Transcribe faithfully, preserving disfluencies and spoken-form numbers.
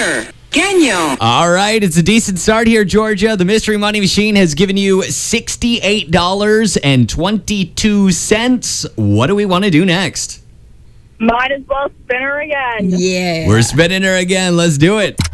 Winner. Genyo. All right, it's a decent start here, Georgia. The Mystery Money Machine has given you sixty-eight dollars and twenty-two cents. What do we want to do next? Might as well spin her again. Yeah. We're spinning her again. Let's do it.